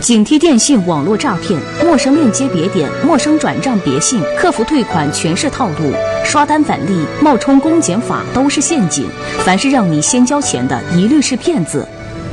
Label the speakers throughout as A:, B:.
A: 警惕电信网络诈骗，陌生链接别点，陌生转账别信，客服退款全是套路，刷单返利、冒充公检法都是陷阱。凡是让你先交钱的，一律是骗子。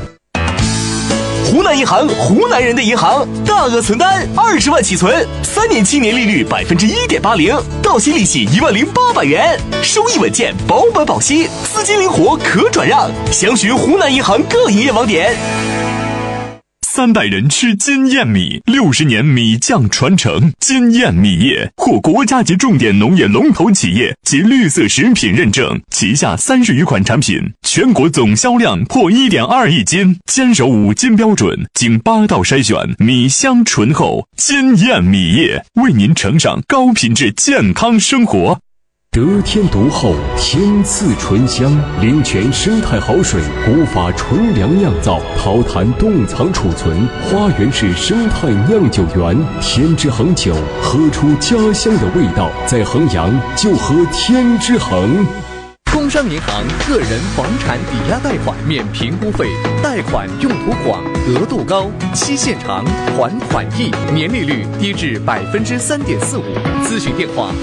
B: 湖南银行，湖南人的银行，大额存单20万起存，3年期年利率1.80%，到期利息10800元，收益稳健，保本保息，资金灵活可转让。详询湖南银行各营业网点。
C: 3代人吃金燕米，60年米酱传承。金燕米业获国家级重点农业龙头企业及绿色食品认证，旗下30余款产品，全国总销量破1.2亿斤，坚守5金标准，经8道筛选，米香醇厚。金燕米业为您呈上高品质健康生活。
D: 得天独厚，天赐醇香，灵泉生态好水，古法纯粮酿造，陶坛冻藏储存，花园式生态酿酒园，天之恒酒，喝出家乡的味道，在衡阳就喝天之恒。
E: 工商银行个人房产抵押贷款免评估费，贷款用途广，额度高，期限长，还款易，年利率低至3.45%。咨询电话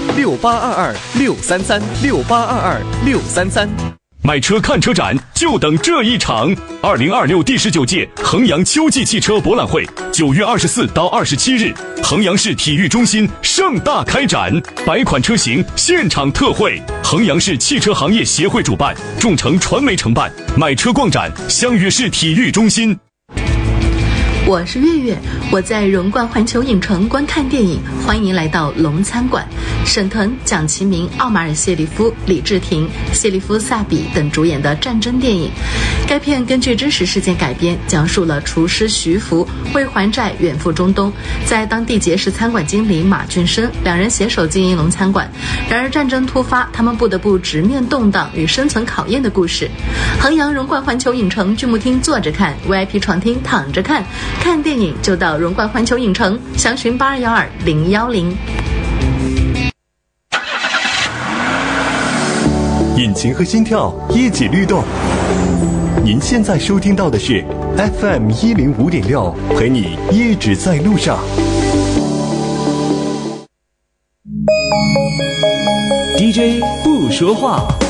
E: 6822633633。
C: 买车看车展就等这一场，2026第19届衡阳秋季汽车博览会9月24到27日，衡阳市体育中心盛大开展，100款车型现场特惠，衡阳市汽车行业协会主办，众诚传媒承办，买车逛展相约市体育中心。
F: 我是月月，我在荣冠环球影城观看电影，欢迎来到龙餐馆。沈腾、蒋奇明、奥马尔·谢里夫、李治廷、谢里夫·萨比等主演的战争电影。该片根据真实事件改编，讲述了厨师徐福为还债远赴中东，在当地结识餐馆经理马俊生，两人携手经营龙餐馆。然而战争突发，他们不得不直面动荡与生存考验的故事。衡阳荣冠环球影城剧目厅坐着看， VIP 床厅躺着看。看电影就到荣冠环球影城，详询8212-010。
G: 引擎和心跳一起律动。您现在收听到的是 FM 105.6，陪你一直在路上。
H: DJ 不说话。